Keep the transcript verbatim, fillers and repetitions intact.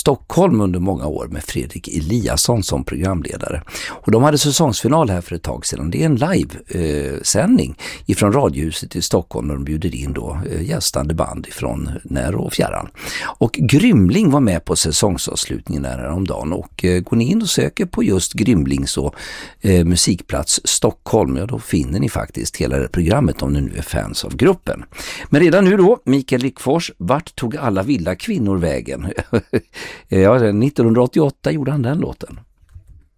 Stockholm under många år med Fredrik Eliasson som programledare. Och de hade säsongsfinal här för ett tag sedan. Det är en live-sändning eh, ifrån Radiohuset i Stockholm när de bjuder in då eh, gästande band ifrån när och fjärran. Och Grymling var med på säsongsavslutningen här om dagen och eh, går ni in och söker på just Grymlings och eh, musikplats Stockholm, ja då finner ni faktiskt hela det programmet om ni nu är fans av gruppen. Men redan nu då, Mikael Lickfors, vart tog alla vilda kvinnor vägen? Ja, nittonhundraåttioåtta gjorde han den låten.